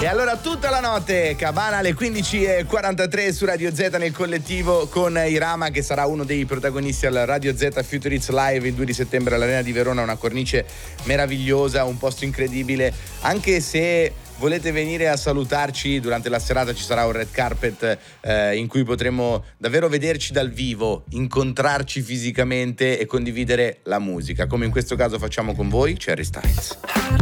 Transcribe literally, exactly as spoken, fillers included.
E allora tutta la notte Cabana alle quindici e quarantatré su Radio Z nel collettivo con Irama, che sarà uno dei protagonisti al Radio Z Future Hits Live il due di settembre all'Arena di Verona. Una cornice meravigliosa, un posto incredibile. Anche se volete venire a salutarci durante la serata, ci sarà un red carpet eh, in cui potremo davvero vederci dal vivo, incontrarci fisicamente e condividere la musica, come in questo caso facciamo con voi, Harry Styles.